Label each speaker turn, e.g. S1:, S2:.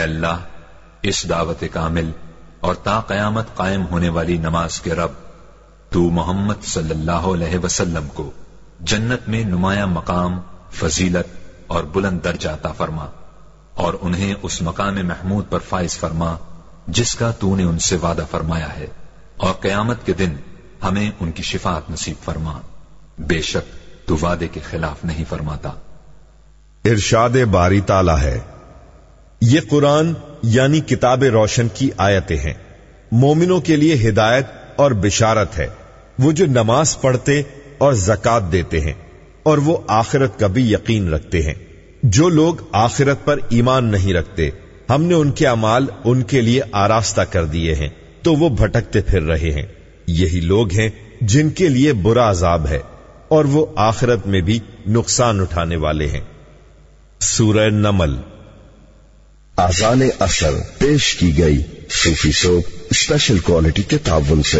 S1: اے اللہ، اس دعوت کامل اور تا قیامت قائم ہونے والی نماز کے رب، تو محمد صلی اللہ علیہ وسلم کو جنت میں نمایاں مقام، فضیلت اور بلند درجہ عطا فرما، اور انہیں اس مقام محمود پر فائز فرما جس کا تو نے ان سے وعدہ فرمایا ہے، اور قیامت کے دن ہمیں ان کی شفاعت نصیب فرما، بے شک تو وعدے کے خلاف نہیں فرماتا۔
S2: ارشاد باری تعالی ہے، یہ قرآن یعنی کتاب روشن کی آیتیں ہیں، مومنوں کے لیے ہدایت اور بشارت ہے، وہ جو نماز پڑھتے اور زکات دیتے ہیں اور وہ آخرت کا بھی یقین رکھتے ہیں۔ جو لوگ آخرت پر ایمان نہیں رکھتے، ہم نے ان کے اعمال ان کے لیے آراستہ کر دیے ہیں تو وہ بھٹکتے پھر رہے ہیں۔ یہی لوگ ہیں جن کے لیے برا عذاب ہے اور وہ آخرت میں بھی نقصان اٹھانے والے ہیں۔ سورہ نمل۔
S3: اذان اثر پیش کی گئی صوفی سوپ اسپیشل کوالٹی کے تعاون سے۔